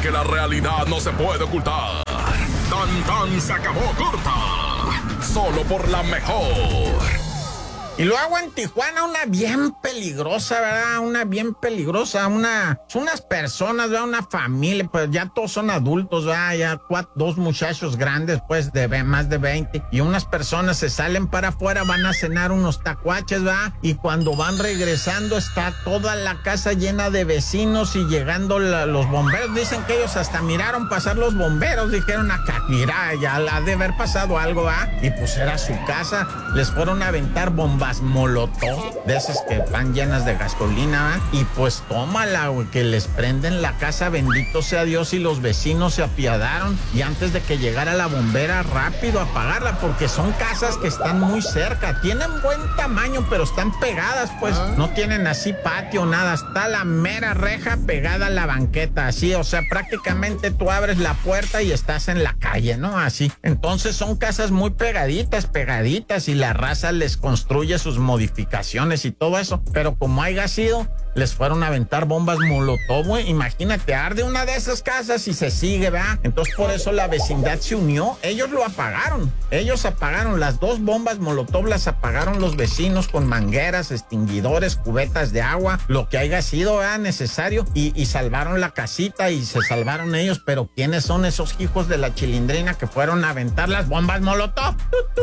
que la realidad no se puede ocultar. Tan tan se acabó corta. Solo por la mejor. Y luego en Tijuana una bien peligrosa, ¿verdad? Una bien peligrosa, unas personas, ¿verdad? Una familia, pues ya todos son adultos, ¿verdad? Ya dos muchachos grandes, pues de más de 20. Y unas personas se salen para afuera, van a cenar unos tacuaches, ¿verdad? Y cuando van regresando está toda la casa llena de vecinos y llegando los bomberos. Dicen que ellos hasta miraron pasar los bomberos, dijeron acá, mira, ya la ha de haber pasado algo, ¿verdad? Y pues era su casa, les fueron a aventar bombas molotov, de esas que van llenas de gasolina, ¿eh? Y pues tómala, güey, que les prenden la casa, bendito sea Dios, y los vecinos se apiadaron, y antes de que llegara la bombera, rápido a apagarla, porque son casas que están muy cerca, tienen buen tamaño, pero están pegadas, pues, no tienen así patio, nada, está la mera reja pegada a la banqueta, así, o sea, prácticamente tú abres la puerta y estás en la calle, ¿no? Así, entonces son casas muy pegaditas, y la raza les construye sus modificaciones y todo eso, pero como haya sido, les fueron a aventar bombas molotov, güey. Imagínate, arde una de esas casas y se sigue, ¿verdad? Entonces por eso la vecindad se unió, ellos lo apagaron, ellos apagaron las dos bombas molotov, las apagaron los vecinos con mangueras, extinguidores, cubetas de agua, lo que haya sido, ¿verdad? Necesario, y salvaron la casita y se salvaron ellos, pero ¿quiénes son esos hijos de la chilindrina que fueron a aventar las bombas molotov?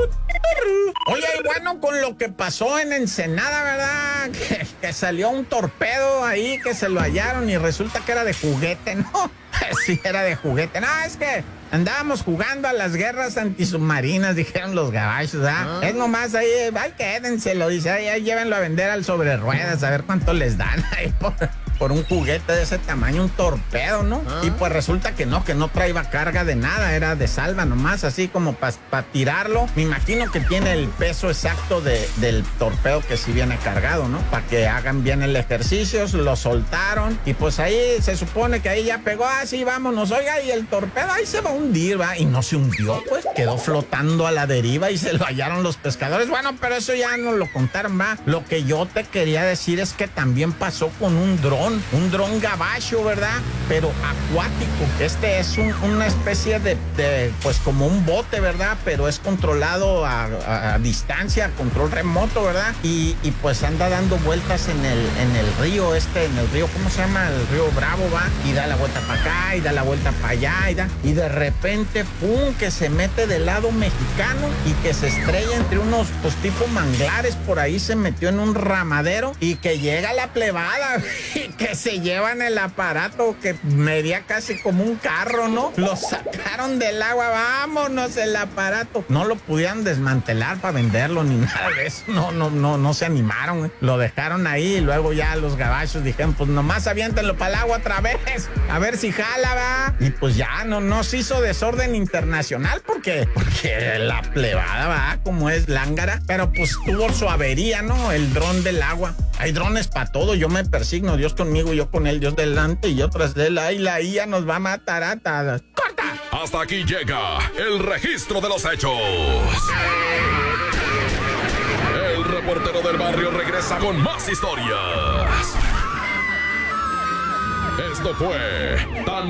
Oye, y bueno, con lo que pasó en Ensenada, ¿verdad? Que salió un torpedo ahí, que se lo hallaron y resulta que era de juguete, ¿no? Sí, era de juguete. No, es que andábamos jugando a las guerras antisubmarinas, dijeron los gabachos, ¿ah? Es nomás ahí, ay, quédenselo, dice, ahí llévenlo a vender al sobre ruedas, a ver cuánto les dan ahí por un juguete de ese tamaño, un torpedo, ¿no? Y pues resulta que no traía carga de nada, era de salva nomás, así como para tirarlo. Me imagino que tiene el peso exacto del torpedo que sí viene cargado, ¿no? Para que hagan bien el ejercicio, lo soltaron y pues ahí se supone que ahí ya pegó, así vámonos, oiga, y el torpedo ahí se va a hundir, ¿va? Y no se hundió, pues quedó flotando a la deriva y se lo hallaron los pescadores. Bueno, pero eso ya nos lo contaron, ¿va? Lo que yo te quería decir es que también pasó con un dron gabacho, ¿verdad? Pero acuático. Este es una especie de, pues como un bote, ¿verdad? Pero es controlado a distancia, a control remoto, ¿verdad? Y pues anda dando vueltas en el río ¿cómo se llama? El río Bravo, ¿va? Y da la vuelta para acá, y da la vuelta para allá, y de repente, ¡pum!, que se mete del lado mexicano y que se estrella entre unos, pues tipo manglares, por ahí se metió en un ramadero y que llega la plebada y que se llevan el aparato que medía casi como un carro, ¿no? Lo sacaron del agua, vámonos el aparato. No lo pudieron desmantelar para venderlo ni nada de eso. No se animaron, ¿eh? Lo dejaron ahí y luego ya los gabachos dijeron, pues nomás aviéntenlo para el agua otra vez, a ver si jala, va. Y pues ya no se hizo desorden internacional porque la plebada, va, como es lángara, pero pues tuvo su avería, ¿no? El dron del agua. Hay drones para todo, yo me persigno, Dios conmigo, yo con él, Dios delante y yo tras de él. Ay, la IA nos va a matar atadas. ¡Corta! Hasta aquí llega el registro de los hechos. El reportero del barrio regresa con más historias. Esto fue Tan